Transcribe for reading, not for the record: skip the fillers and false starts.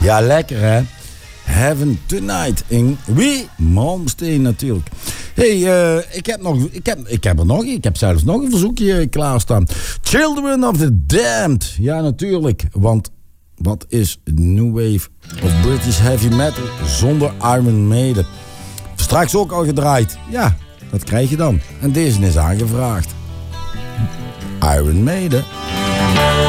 Ja, lekker hè. Heaven Tonight in wie? Malmsteen natuurlijk. Hey, ik heb zelfs nog een verzoekje klaarstaan. Children of the Damned. Ja, natuurlijk. Want wat is New Wave of British Heavy Metal zonder Iron Maiden? Straks ook al gedraaid. Ja, dat krijg je dan. En deze is aangevraagd. Iron Maiden.